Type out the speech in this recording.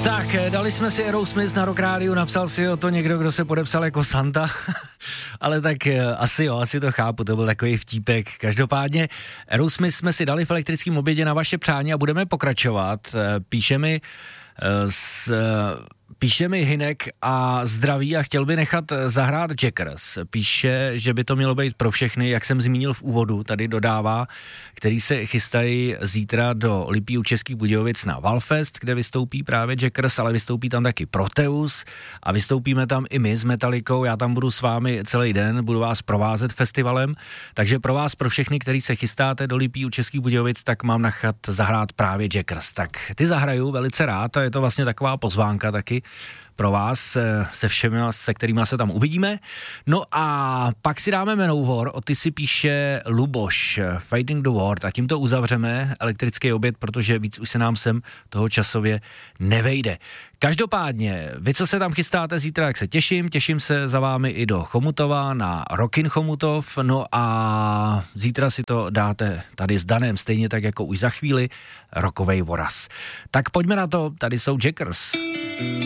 Tak, dali jsme si Aerosmith na Rock Rádiu, napsal si o to někdo, kdo se podepsal jako Santa, ale tak asi to chápu, to byl takový vtípek. Každopádně Aerosmith jsme si dali v elektrickém obědě na vaše přání a budeme pokračovat. Píše mi Hinek a zdraví a chtěl by nechat zahrát Jackers. Píše, že by to mělo být pro všechny, jak jsem zmínil v úvodu, tady dodává, který se chystají zítra do Lipíů Českých Budějovic na Valfest, kde vystoupí právě Jackers, ale vystoupí tam taky Proteus a vystoupíme tam i my s Metallicou. Já tam budu s vámi celý den, budu vás provázet festivalem, takže pro vás, pro všechny, kteří se chystáte do Lipíů Českých Budějovic, tak mám nechat zahrát právě Jackers. Tak ty zahraju velice rád a je to vlastně taková pozvánka taky pro vás se všemi, se kterýma se tam uvidíme. No a pak si dáme Manowar, o ty si píše Luboš, Fighting the World, a tímto uzavřeme elektrický oběd, protože víc už se nám sem toho časově nevejde. Každopádně, vy, co se tam chystáte zítra, jak se těším se za vámi i do Chomutova na Rockin Chomutov, no a zítra si to dáte tady s Danem, stejně tak jako už za chvíli, Rockovej voraz. Tak pojďme na to, tady jsou Jackers.